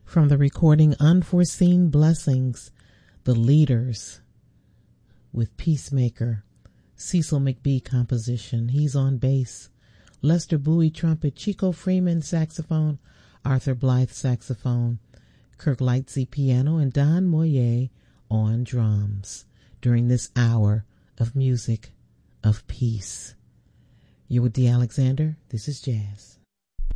From the recording Unforeseen Blessings, The Leaders with Peacemaker, Cecil McBee composition. He's on bass. Lester Bowie trumpet, Chico Freeman saxophone, Arthur Blythe saxophone, Kirk Lightsey piano, and Don Moyer on drums during this hour of music of peace. You're with Dee Alexander. This is Jazz.